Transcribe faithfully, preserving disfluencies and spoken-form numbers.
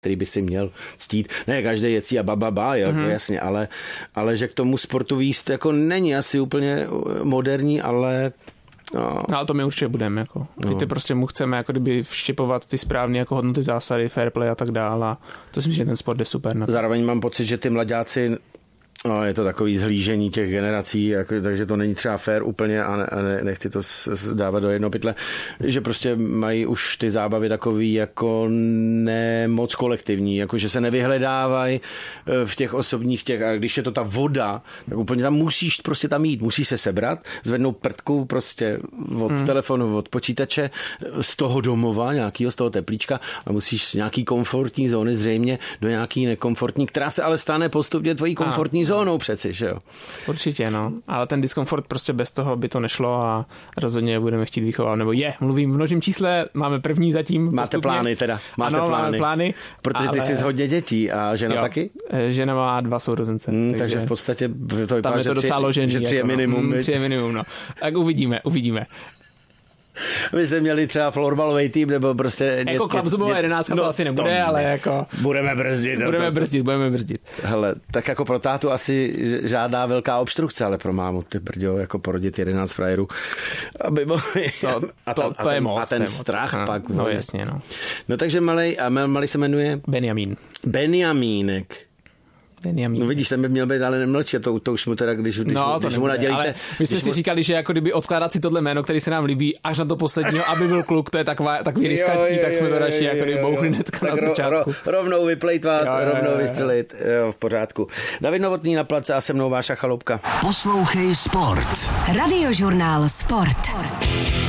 který by si měl ctít. Ne, každý jecí a bababa, jo, mm-hmm. jasně, ale, ale že k tomu sportu výst jako není asi úplně moderní, ale... No, no ale to my určitě budeme, jako. No. I ty prostě mu chceme jako kdyby vštěpovat ty správné jako hodnoty, zásady, fair play a tak dále. A to si myslím, že ten sport je super. No. Zároveň mám pocit, že ty mladáci, no, je to takový zhlížení těch generací, jako, takže to není třeba fair úplně a, ne, a ne, nechci to dávat do jednoho pytle, že prostě mají už ty zábavy takový jako nemoc kolektivní, jako že se nevyhledávají v těch osobních těch, a když je to ta voda, tak úplně tam musíš prostě tam jít, musíš se sebrat, zvednout prdku prostě od hmm. telefonu, od počítače, z toho domova, nějakýho, z toho teplíčka a musíš z nějaký komfortní zóny zřejmě do nějaký nekomfortní, která se ale stane postupně tvojí komfortní zónou. Zónou přeci, že jo? Určitě, no. Ale ten diskomfort prostě bez toho by to nešlo a rozhodně budeme chtít vychovat. Nebo je, mluvím v množím čísle, máme první zatím. Máte postupně. Plány teda. Máte ano, plány. Máme plány. Protože ty ale... jsi hodně dětí a žena jo, taky? Žena má dva sourozence. Hmm, takže... takže v podstatě to vypadá, tam je to docela ložený. Že tři je jako, minimum. No, tři je minimum, no. Tak uvidíme, uvidíme. Vy jste měli třeba florbalový tým, nebo prostě... Jako klapzubová jedenáctka to asi nebude, to ale jako... Budeme brzdit. Budeme to, brzdit, budeme brzdit. Hele, tak jako pro tátu asi žádná velká obstrukce, ale pro mámu, ty brďo, jako porodit jedenáct frajerů, aby mohli... To, a, to, a, to ten, je moc. A ten moc. strach a, pak... No jasně, no. No takže malej, a malej se jmenuje? Benjamín. Benjamínek. Benjamín. No vidíš, ten by měl být ale nemlčet, to, to už mu teda, když, když, no, když nebude, mu nadělíte... My jsme si mu... říkali, že jako kdyby odkládat si tohle jméno, který se nám líbí, až na to posledního, aby byl kluk, to je taková, takový riskantní, tak jsme to radši jako kdyby bouchli hnedka na začátku. Ro, rovnou vyplejtvat, jo, jo, rovnou jo, vystřelit, jo, v pořádku. David Novotný na place a se mnou Váša Chaloupka. Poslouchej sport. Radiožurnál Sport.